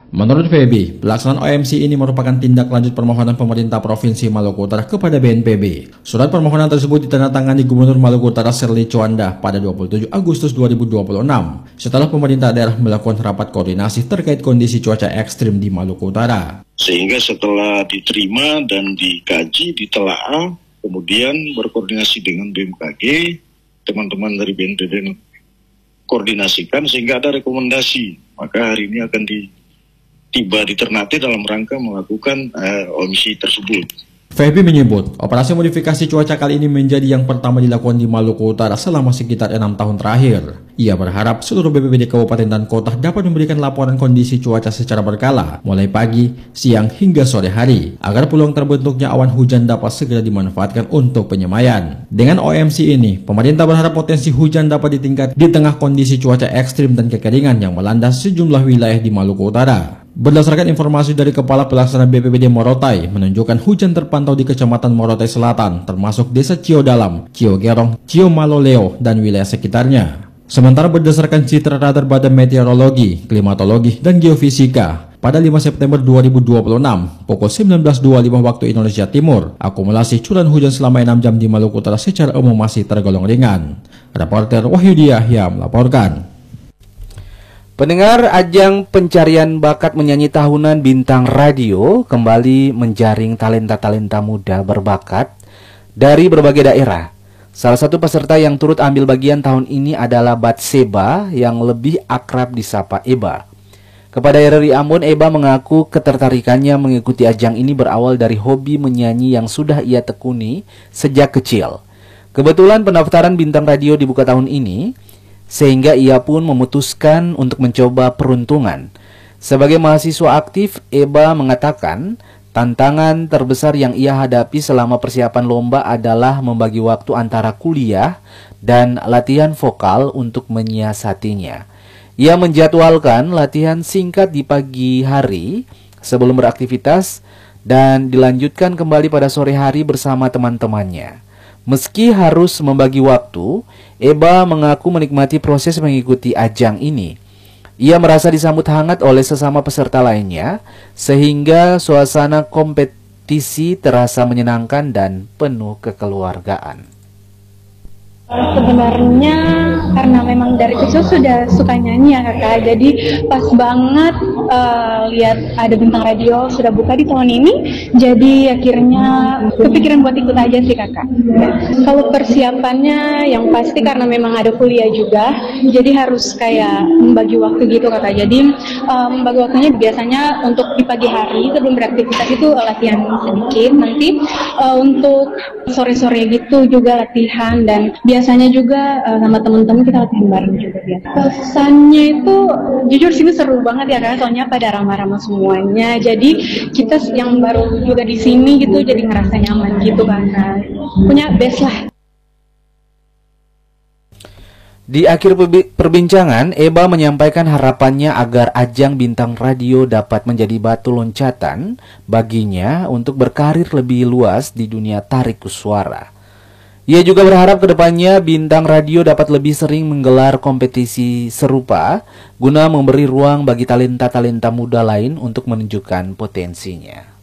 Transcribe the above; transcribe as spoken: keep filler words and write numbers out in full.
Menurut Feby, pelaksanaan O M C ini merupakan tindak lanjut permohonan pemerintah Provinsi Maluku Utara kepada B N P B. Surat permohonan tersebut ditandatangani Gubernur Maluku Utara Sherly Chuanda pada dua puluh tujuh Agustus dua ribu dua puluh enam setelah pemerintah daerah melakukan rapat koordinasi terkait kondisi cuaca ekstrim di Maluku Utara. Sehingga setelah diterima dan dikaji, ditelaah, kemudian berkoordinasi dengan B M K G, teman-teman dari B N P B koordinasikan sehingga ada rekomendasi. Maka hari ini akan di tiba di Ternate dalam rangka melakukan uh, O M C tersebut. Feby menyebut, operasi modifikasi cuaca kali ini menjadi yang pertama dilakukan di Maluku Utara selama sekitar enam tahun terakhir. Ia berharap seluruh B P B D kabupaten dan kota dapat memberikan laporan kondisi cuaca secara berkala, mulai pagi, siang, hingga sore hari, agar peluang terbentuknya awan hujan dapat segera dimanfaatkan untuk penyemaian. Dengan O M C ini, pemerintah berharap potensi hujan dapat ditingkat di tengah kondisi cuaca ekstrim dan kekeringan yang melanda sejumlah wilayah di Maluku Utara. Berdasarkan informasi dari Kepala Pelaksana B P B D Morotai, menunjukkan hujan terpantau di Kecamatan Morotai Selatan, termasuk Desa Cio Dalam, Cio Gerong, Cio Maloleo, dan wilayah sekitarnya. Sementara berdasarkan citra radar Badan Meteorologi, Klimatologi, dan Geofisika, pada lima September dua ribu dua puluh enam, pukul sembilan belas dua puluh lima waktu Indonesia Timur, akumulasi curah hujan selama enam jam di Maluku Utara secara umum masih tergolong ringan. Reporter Wahyudi Yahya melaporkan. Pendengar, ajang pencarian bakat menyanyi tahunan Bintang Radio kembali menjaring talenta-talenta muda berbakat dari berbagai daerah. Salah satu peserta yang turut ambil bagian tahun ini adalah Batseba yang lebih akrab disapa Eba. Kepada R R I Ambon, Eba mengaku ketertarikannya mengikuti ajang ini berawal dari hobi menyanyi yang sudah ia tekuni sejak kecil. Kebetulan pendaftaran Bintang Radio dibuka tahun ini, sehingga ia pun memutuskan untuk mencoba peruntungan. Sebagai mahasiswa aktif, Eba mengatakan tantangan terbesar yang ia hadapi selama persiapan lomba adalah membagi waktu antara kuliah dan latihan vokal untuk menyiasatinya. Ia menjadwalkan latihan singkat di pagi hari sebelum beraktivitas dan dilanjutkan kembali pada sore hari bersama teman-temannya. Meski harus membagi waktu, Eba mengaku menikmati proses mengikuti ajang ini. Ia merasa disambut hangat oleh sesama peserta lainnya, sehingga suasana kompetisi terasa menyenangkan dan penuh kekeluargaan. Sebenarnya karena memang dari kecil sudah suka nyanyi ya kakak, jadi pas banget uh, lihat ada Bintang Radio sudah buka di tahun ini, jadi akhirnya kepikiran buat ikut aja sih kakak. Kalau persiapannya yang pasti karena memang ada kuliah juga, jadi harus kayak membagi waktu gitu kakak. Jadi uh, membagi waktunya biasanya untuk di pagi hari sebelum beraktivitas itu latihan sedikit, nanti uh, untuk sore-sore gitu juga latihan, dan biasanya juga uh, sama teman-teman kita latihan bareng juga biasa. Pesannya itu jujur sini seru banget ya kan, soalnya pada ramah-ramah semuanya. Jadi kita yang baru juga di sini gitu jadi ngerasa nyaman gitu kan. Punya best lah. Di akhir perbincangan, Eba menyampaikan harapannya agar ajang Bintang Radio dapat menjadi batu loncatan baginya untuk berkarir lebih luas di dunia tarik suara. Ia juga berharap kedepannya Bintang Radio dapat lebih sering menggelar kompetisi serupa guna memberi ruang bagi talenta-talenta muda lain untuk menunjukkan potensinya.